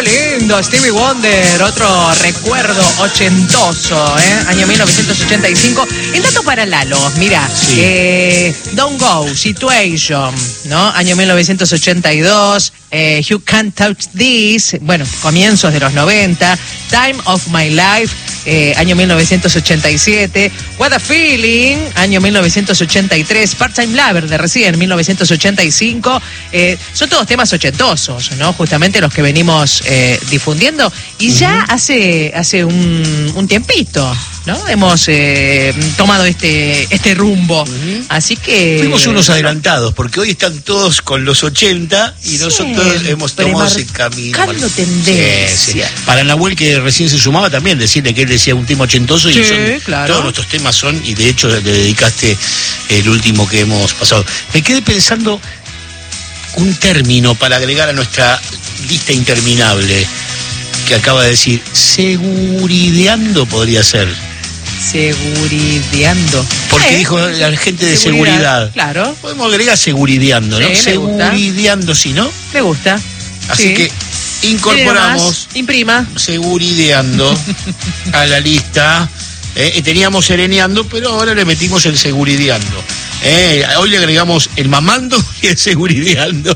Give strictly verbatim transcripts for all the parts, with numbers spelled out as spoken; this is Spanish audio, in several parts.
lindo, Stevie Wonder, otro recuerdo ochentoso, ¿eh? Año mil novecientos ochenta y cinco. El dato para Lalo, mira, sí. eh, Don't Go, Situation, ¿no? Año mil novecientos ochenta y dos, eh, You Can't Touch This, bueno, comienzos de los noventa, Time of My Life, eh, año mil novecientos ochenta y siete, What a Feeling, año mil novecientos ochenta y tres, Part-Time Lover de recién, mil novecientos ochenta y cinco, eh, son todos temas ochentosos, ¿no? Justamente los que venimos eh, difundiendo, y uh-huh. ya hace, hace un, un tiempito, ¿no? Hemos eh, tomado este, este rumbo, uh-huh. así que... Fuimos unos adelantados, porque hoy están todos con los ochenta y sí, nosotros hemos tomado ese camino. Marcando tendencia. Sí, sí. Para Nahuel, que recién se sumaba, también decirle que él decía un tema ochentoso, sí, y son, claro. todos nuestros temas son, y de hecho le dedicaste el último que hemos pasado. Me quedé pensando un término para agregar a nuestra lista interminable, que acaba de decir, segurideando podría ser. Segurideando. Porque ¿Eh? dijo la gente de seguridad. seguridad. Claro. Podemos agregar segurideando, ¿no? Sí, segurideando, ¿sí, no? Me gusta. Así sí. que incorporamos imprima segurideando a la lista. Eh, teníamos sereneando, pero ahora le metimos el segurideando. Eh, hoy le agregamos el mamando y el segurideando.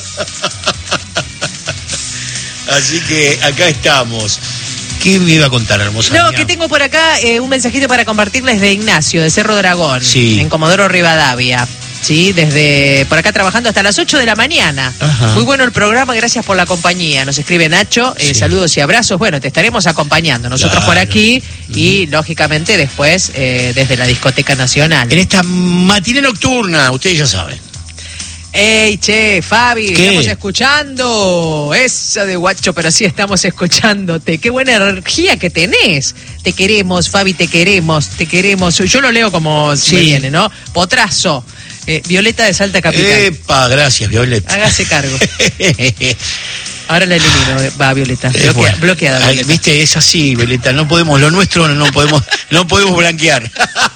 Así que acá estamos. ¿Qué me iba a contar, hermosa? No, que tengo por acá eh, un mensajito para compartirles de Ignacio, de Cerro Dragón, sí. en Comodoro Rivadavia. Sí, desde por acá trabajando hasta las ocho de la mañana. Ajá. Muy bueno el programa, gracias por la compañía. Nos escribe Nacho, eh, sí. saludos y abrazos. Bueno, te estaremos acompañando nosotros claro. por aquí y, lógicamente, después eh, desde la Discoteca Nacional. En esta matiné nocturna, ustedes ya saben. Ey, che, Fabi, ¿qué? Estamos escuchando esa de guacho, pero sí estamos escuchándote. Qué buena energía que tenés. Te queremos, Fabi, te queremos, te queremos. Yo lo leo como sí. si me viene, ¿no? Potrazo, eh, Violeta de Salta Capital. Epa, gracias, Violeta. Hágase cargo. Ahora la elimino, va, Violeta. Bloquea, bueno. Bloqueada, Violeta. Ay, viste, es así, Violeta. No podemos, lo nuestro no podemos, no podemos blanquear.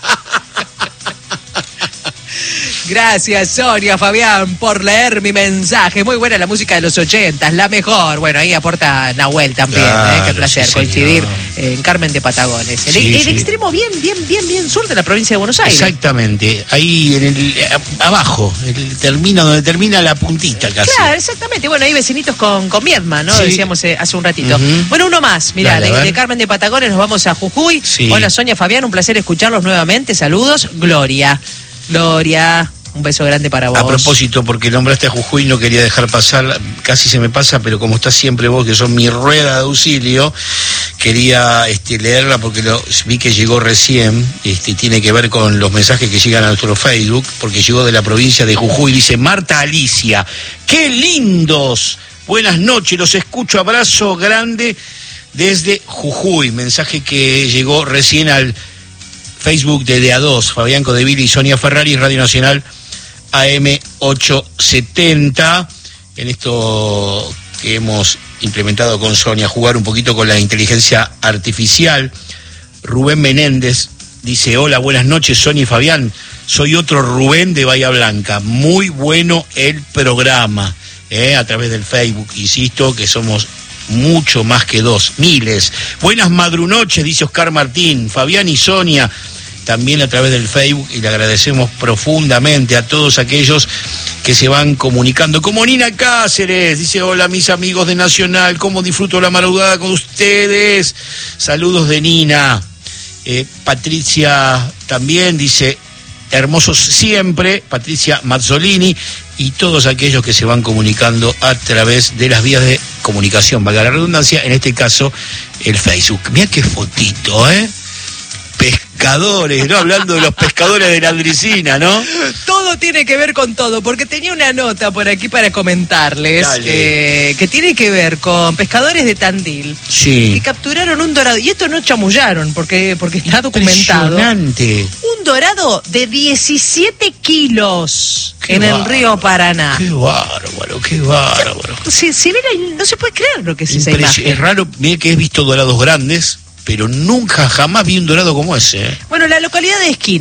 Gracias, Sonia, Fabián, por leer mi mensaje. Muy buena la música de los ochentas, la mejor. Bueno, ahí aporta Nahuel también, claro, ¿eh? Qué placer sí, coincidir eh, en Carmen de Patagones. El, sí, el sí. extremo bien, bien, bien, bien sur de la provincia de Buenos Aires. Exactamente, ahí en el, abajo, el, termina donde termina la puntita casi. Claro, exactamente. Bueno, ahí vecinitos con, con Viedma, ¿no? Sí. Decíamos eh, hace un ratito. Uh-huh. Bueno, uno más, mirá, Dale, de, de Carmen de Patagones nos vamos a Jujuy. Sí. Hola, Sonia, Fabián, un placer escucharlos nuevamente. Saludos, Gloria. Gloria. Un beso grande para vos. A propósito, porque nombraste a Jujuy, no quería dejar pasar, casi se me pasa, pero como estás siempre vos, que son mi rueda de auxilio, quería este, leerla porque lo, vi que llegó recién, este, tiene que ver con los mensajes que llegan a nuestro Facebook, porque llegó de la provincia de Jujuy, dice Marta Alicia, ¡qué lindos! Buenas noches, los escucho, abrazo grande desde Jujuy, mensaje que llegó recién al Facebook de D A dos, Fabián Codeville y Sonia Ferrari, Radio Nacional A M ochocientos setenta, en esto que hemos implementado con Sonia, jugar un poquito con la inteligencia artificial. Rubén Menéndez dice, hola, buenas noches, Sonia y Fabián, soy otro Rubén de Bahía Blanca, muy bueno el programa, eh, a través del Facebook, insisto que somos mucho más que dos, miles. Buenas madrunoches, dice Oscar Martín, Fabián y Sonia, también a través del Facebook, y le agradecemos profundamente a todos aquellos que se van comunicando. Como Nina Cáceres, dice, hola mis amigos de Nacional, cómo disfruto la madrugada con ustedes. Saludos de Nina. Eh, Patricia también dice, hermosos siempre, Patricia Mazzolini, y todos aquellos que se van comunicando a través de las vías de comunicación, valga la redundancia, en este caso el Facebook. Mirá qué fotito, ¿eh? Pescadores, ¿no? Hablando de los pescadores de la Aldricina, ¿no? Todo tiene que ver con todo, porque tenía una nota por aquí para comentarles eh, que tiene que ver con pescadores de Tandil, sí, que capturaron un dorado, y esto no chamullaron porque, porque está documentado. Impresionante. Un dorado de diecisiete kilos Qué en bárbaro, el río Paraná. Qué bárbaro, qué bárbaro. Si, si ven ahí, no se puede creer lo que es esa Impresi- imagen. Es raro, mire que he visto dorados grandes, pero nunca, jamás vi un dorado como ese, ¿eh? Bueno, la localidad de Esquina,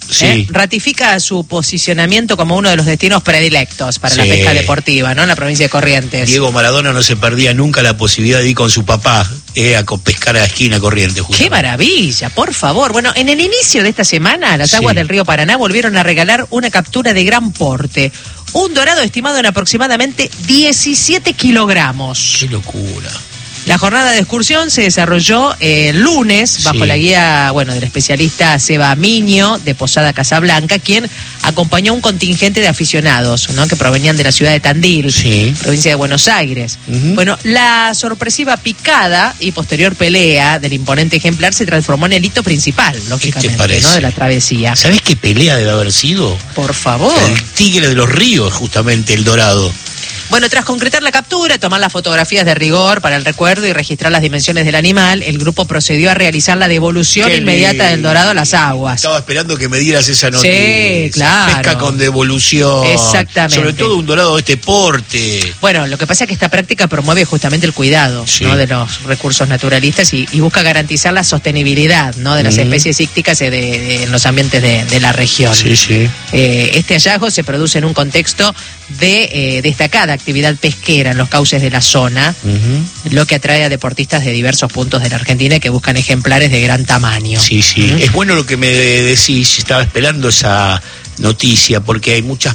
Sí. ¿eh? Ratifica su posicionamiento como uno de los destinos predilectos para Sí. la pesca deportiva, ¿no? En la provincia de Corrientes. Diego Maradona no se perdía nunca la posibilidad de ir con su papá eh, a co- pescar a la esquina Corrientes. ¡Qué maravilla! Por favor. Bueno, en el inicio de esta semana, las Sí. aguas del río Paraná volvieron a regalar una captura de gran porte. Un dorado estimado en aproximadamente diecisiete kilogramos. ¡Qué locura! La jornada de excursión se desarrolló eh, el lunes bajo Sí. la guía, bueno, del especialista Seba Miño de Posada Casablanca, quien acompañó a un contingente de aficionados, ¿no? Que provenían de la ciudad de Tandil, Sí. provincia de Buenos Aires. Ujú. Bueno, la sorpresiva picada y posterior pelea del imponente ejemplar se transformó en el hito principal, lógicamente, parece? ¿no? De la travesía. ¿Sabés qué pelea debe haber sido? Por favor. El tigre de los ríos, justamente, el dorado. Bueno, tras concretar la captura, tomar las fotografías de rigor para el recuerdo y registrar las dimensiones del animal, el grupo procedió a realizar la devolución Qué inmediata lindo. del dorado a las aguas. Estaba esperando que me dieras esa noticia. Sí, claro. Pesca con devolución. Exactamente. Sobre todo un dorado de este porte. Bueno, lo que pasa es que esta práctica promueve justamente el cuidado, Sí. ¿no? De los recursos naturalistas y, y busca garantizar la sostenibilidad, ¿no? De las Ujú. especies ícticas de, de- en los ambientes de, de la región. Sí, sí. Eh, este hallazgo se produce en un contexto de eh, destacada actividad pesquera en los cauces de la zona, Ujú. lo que atrae a deportistas de diversos puntos de la Argentina que buscan ejemplares de gran tamaño. Sí, sí. Ujú. Es bueno lo que me decís, estaba esperando esa noticia, porque hay muchas,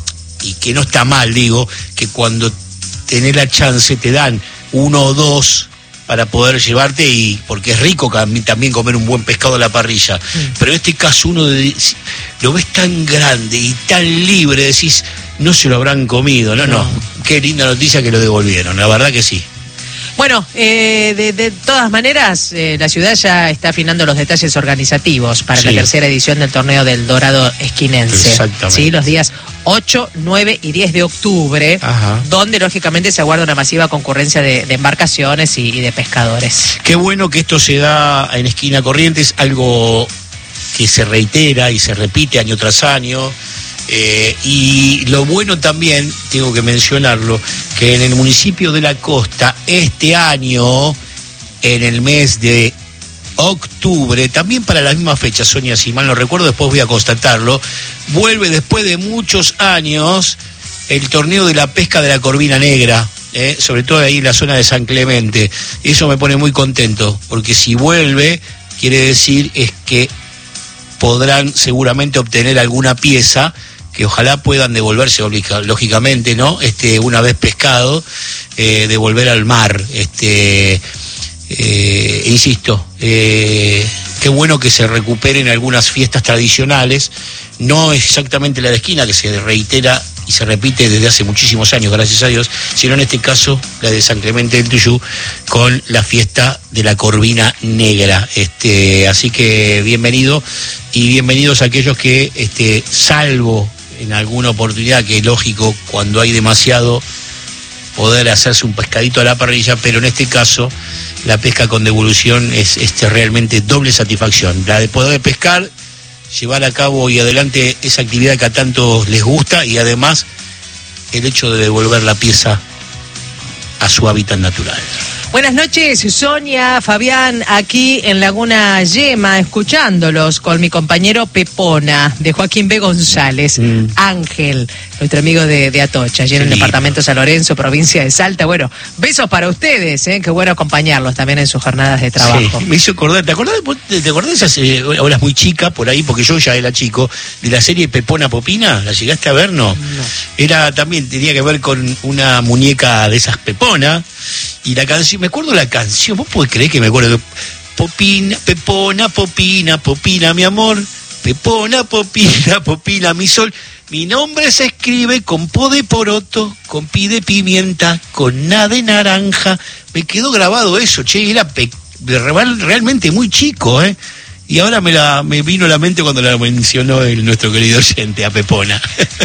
y que no está mal, digo, que cuando tenés la chance te dan uno o dos para poder llevarte, y porque es rico cam- también comer un buen pescado a la parrilla. Pero en este caso uno de- lo ves tan grande y tan libre, decís, no se lo habrán comido. No, no. No. Qué linda noticia que lo devolvieron, la verdad que sí. Bueno, eh, de, de todas maneras, eh, la ciudad ya está afinando los detalles organizativos para Sí. la tercera edición del torneo del Dorado Esquinense. Exactamente. Sí, los días ocho, nueve y diez de octubre, Ajá. donde lógicamente se aguarda una masiva concurrencia de, de embarcaciones y, y de pescadores. Qué bueno que esto se da en Esquina Corrientes, algo que se reitera y se repite año tras año. Eh, y lo bueno también, tengo que mencionarlo, que en el municipio de La Costa, este año, en el mes de octubre, también para la misma fecha, Sonia, si mal no recuerdo, después voy a constatarlo, vuelve después de muchos años el torneo de la pesca de la corvina negra. Eh, sobre todo ahí en la zona de San Clemente. Eso me pone muy contento, porque si vuelve, quiere decir es que podrán seguramente obtener alguna pieza que ojalá puedan devolverse, lógicamente, ¿no? Este, una vez pescado, eh, devolver al mar. Este, eh, insisto, eh, qué bueno que se recuperen algunas fiestas tradicionales, no exactamente la de esquina, que se reitera y se repite desde hace muchísimos años, gracias a Dios, sino en este caso la de San Clemente del Tuyú, con la fiesta de la corvina negra. Este, así que bienvenido y bienvenidos a aquellos que, este, salvo en alguna oportunidad, que es lógico cuando hay demasiado, poder hacerse un pescadito a la parrilla, pero en este caso la pesca con devolución es este, realmente doble satisfacción, la de poder pescar, llevar a cabo y adelante esa actividad que a tantos les gusta, y además el hecho de devolver la pieza a su hábitat natural. Buenas noches, Sonia, Fabián, aquí en Laguna Yema, escuchándolos con mi compañero Pepona, de Joaquín B. González, Mm. Ángel, nuestro amigo de, de Atocha, allí en Qué el lindo. departamento San Lorenzo, provincia de Salta. Bueno, besos para ustedes, ¿eh? Qué bueno acompañarlos también en sus jornadas de trabajo. Sí, me hizo acordar, ¿te acordás, vos te, te acordás de esas, eh, ahora es muy chica por ahí, porque yo ya era chico, de la serie Pepona Popina? ¿La llegaste a ver? No. No. Era también, tenía que ver con una muñeca de esas Pepona, y la canción, me acuerdo la canción, ¿vos podés creer que me acuerdo? Popina, Pepona, Popina, Popina, mi amor, Pepona, Popina, Popina, mi sol. Mi nombre se escribe con po de poroto, con pi de pimienta, con na de naranja. Me quedó grabado eso, che, era pe- real- realmente muy chico, ¿eh? Y ahora me la me vino a la mente cuando la mencionó el, nuestro querido oyente, a Pepona.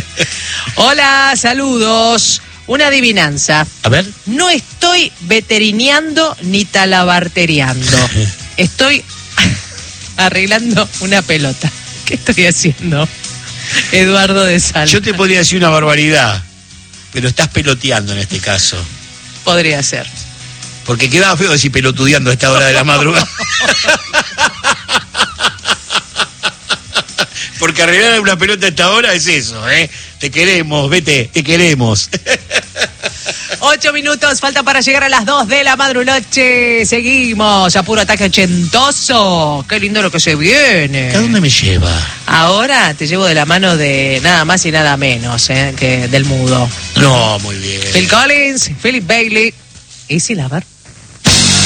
Hola, saludos. Una adivinanza. A ver. No estoy veterineando ni talabarteriando. Estoy arreglando una pelota. ¿Qué estoy haciendo? Eduardo de Salta. Yo te podría decir una barbaridad, pero estás peloteando en este caso. Podría ser. Porque quedaba feo decir pelotudeando a esta hora de la madrugada. Porque porque arreglar una pelota a esta hora es eso, ¿eh? Te queremos, vete, te queremos. Ocho minutos, falta para llegar a las dos de la madrunoche. Seguimos a puro ataque ochentoso. Qué lindo lo que se viene. ¿A dónde me lleva? Ahora te llevo de la mano de nada más y nada menos, ¿eh? Que del mudo. No, muy bien. Phil Collins, Philip Bailey, Easy Lover.